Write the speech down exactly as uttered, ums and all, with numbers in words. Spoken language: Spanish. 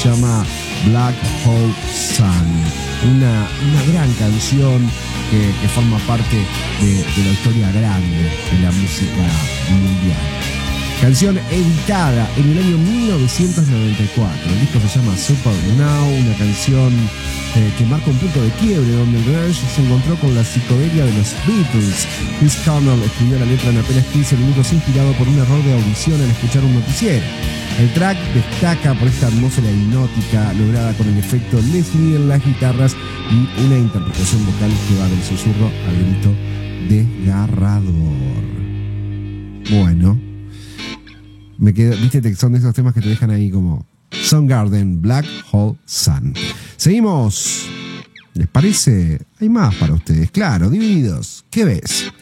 llama Black Hole Sun, una, una gran canción que, que forma parte de, de la historia grande de la música mundial. Canción editada en el año mil novecientos noventa y cuatro. El disco se llama Super Now, una canción eh, que marca un punto de quiebre donde el grunge se encontró con la psicodelia de los Beatles. Chris Cornell escribió la letra en apenas quince minutos, inspirado por un error de audición al escuchar un noticiero. El track destaca por esta atmósfera hipnótica lograda con el efecto Leslie en las guitarras y una interpretación vocal que va del susurro al grito desgarrador. Bueno, me quedo, viste que son de esos temas que te dejan ahí como Soundgarden, Black Hole Sun. Seguimos. ¿Les parece? Hay más para ustedes, claro, Divididos. ¿Qué ves?